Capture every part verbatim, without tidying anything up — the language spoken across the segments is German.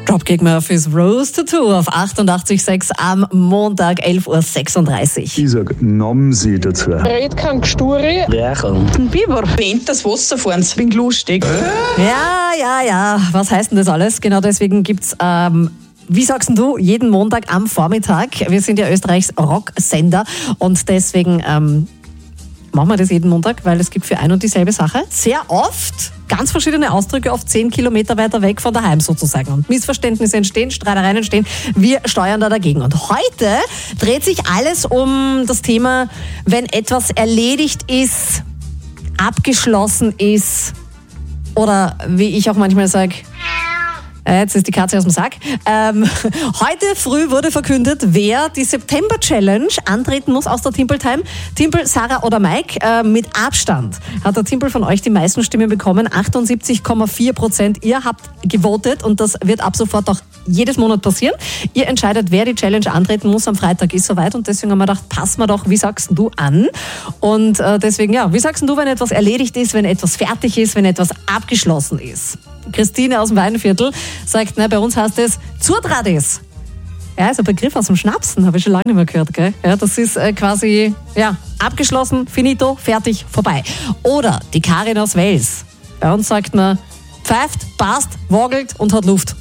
Dropkick Murphys Rose Tattoo auf achtundachtzig Komma sechs am Montag, elf Uhr sechsunddreißig. Ich sag, nahm sie dazu. Red kein Gesturi. Rächeln. Ein Biber. Bent das Wasser fahren. Bin lustig. Ja, ja, ja. Was heißt denn das alles? Genau deswegen gibt's, ähm, wie sagst denn du, jeden Montag am Vormittag. Wir sind ja Österreichs Rocksender und deswegen ähm, machen wir das jeden Montag, weil es gibt für ein und dieselbe Sache sehr oft ganz verschiedene Ausdrücke, oft zehn Kilometer weiter weg von daheim sozusagen. Und Missverständnisse entstehen, Streitereien entstehen. Wir steuern da dagegen. Und heute dreht sich alles um das Thema, wenn etwas erledigt ist, abgeschlossen ist oder wie ich auch manchmal sage, jetzt ist die Katze aus dem Sack. Ähm, heute früh wurde verkündet, wer die September-Challenge antreten muss aus der Timpel-Time. Timpel, Sarah oder Mike, äh, mit Abstand hat der Timpel von euch die meisten Stimmen bekommen, achtundsiebzig Komma vier Prozent. Ihr habt gewotet und das wird ab sofort auch jedes Monat passieren. Ihr entscheidet, wer die Challenge antreten muss. Am Freitag ist soweit und deswegen haben wir gedacht, pass mal doch, wie sagst du an? Und äh, deswegen, ja, wie sagst du, wenn etwas erledigt ist, wenn etwas fertig ist, wenn etwas abgeschlossen ist? Christine aus dem Weinviertel sagt, na, bei uns heißt es Zutradis. Ja, ist ein Begriff aus dem Schnapsen, habe ich schon lange nicht mehr gehört, gell? Ja, das ist äh, quasi, ja, abgeschlossen, finito, fertig, vorbei. Oder die Karin aus Wels. Bei uns sagt man, pfeift, passt, wogelt und hat Luft.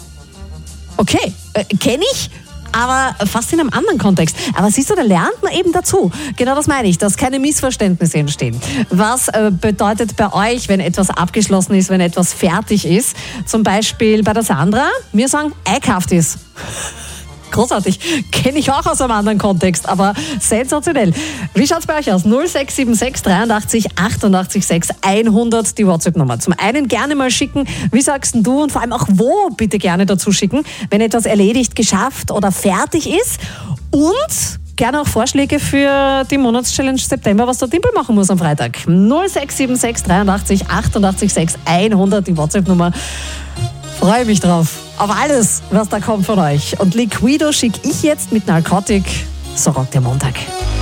Okay, äh, kenne ich, aber fast in einem anderen Kontext. Aber siehst du, da lernt man eben dazu. Genau das meine ich, dass keine Missverständnisse entstehen. Was äh, bedeutet bei euch, wenn etwas abgeschlossen ist, wenn etwas fertig ist? Zum Beispiel bei der Sandra, wir sagen, einkauft ist. Großartig. Kenne ich auch aus einem anderen Kontext, aber sensationell. Wie schaut's bei euch aus? null sechs sieben sechs dreiundachtzig achtundachtzig sechs hundert, die WhatsApp-Nummer. Zum einen gerne mal schicken, wie sagst denn du und vor allem auch wo bitte gerne dazu schicken, wenn etwas erledigt, geschafft oder fertig ist. Und gerne auch Vorschläge für die Monatschallenge September, was der Timpel machen muss am Freitag. null sechs sieben sechs dreiundachtzig achtundachtzig sechs hundert, die WhatsApp-Nummer. Freue mich drauf. Auf alles, was da kommt von euch. Und Liquido schicke ich jetzt mit Narcotic. So rockt der Montag.